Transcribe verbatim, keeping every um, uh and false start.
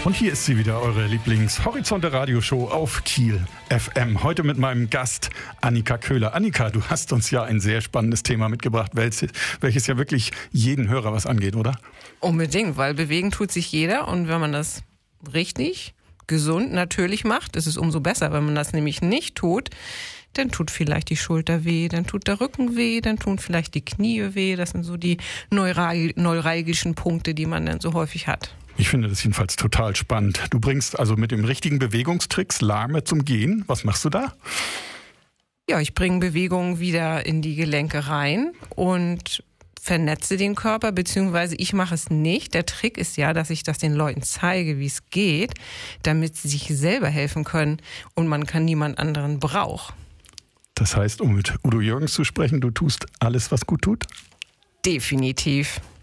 Und hier ist sie wieder, eure Lieblings-Horizonte-Radioshow auf Kiel F M. Heute mit meinem Gast Annika Köhler. Annika, du hast uns ja ein sehr spannendes Thema mitgebracht, welches ja wirklich jeden Hörer was angeht, oder? Unbedingt, weil bewegen tut sich jeder und wenn man das richtig, gesund, natürlich macht, ist es umso besser. Wenn man das nämlich nicht tut, dann tut vielleicht die Schulter weh, dann tut der Rücken weh, dann tun vielleicht die Knie weh. Das sind so die neural- neuralgischen Punkte, die man dann so häufig hat. Ich finde das jedenfalls total spannend. Du bringst also mit dem richtigen Bewegungstricks Lahme zum Gehen. Was machst du da? Ja, ich bringe Bewegungen wieder in die Gelenke rein und vernetze den Körper, beziehungsweise ich mache es nicht. Der Trick ist ja, dass ich das den Leuten zeige, wie es geht, damit sie sich selber helfen können und man kann niemand anderen brauchen. Das heißt, um mit Udo Jürgens zu sprechen, du tust alles, was gut tut? Definitiv.